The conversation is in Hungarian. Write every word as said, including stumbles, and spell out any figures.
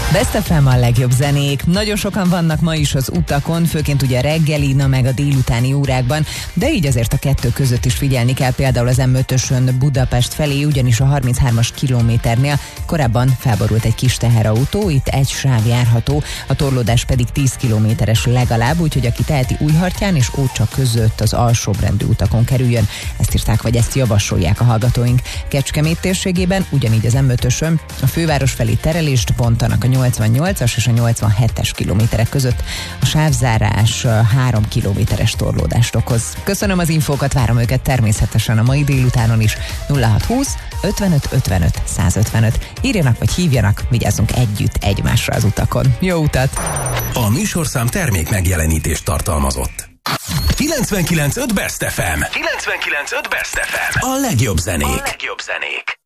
Best ef em a legjobb zenék. Nagyon sokan vannak ma is az utakon, főként ugye reggeli, na meg a délutáni órákban, de így azért a kettő között is figyelni kell, például az em ötösön Budapest felé, ugyanis a harminchármas kilométernél korábban felborult egy kis teherautó, itt egy sáv járható, a torlódás pedig tíz kilométeres legalább, úgyhogy aki teheti Újhartyán és Ócsa között az alsóbrendű utakon kerüljön. Ezt írták, vagy ezt javasolják a hallgatóink. Kecskemét térségében ugyanígy az em ötösön a főváros felé terelést bontanak a nyolcvannyolcas és a nyolcvanhetes kilométerek között. A sávzárás három kilométeres torlódást okoz. Köszönöm az infókat, várom őket természetesen a mai délutánon is. nulla hatszázhúsz ötvenöt ötvenöt százötvenöt. Írjanak vagy hívjanak, vigyázzunk együtt egymásra az utakon. Jó utat! A műsorszám termék megjelenítést tartalmazott. kilencvenkilenc pont öt Best ef em. kilencvenkilenc pont öt Best ef em. A legjobb zenék. A legjobb zenék.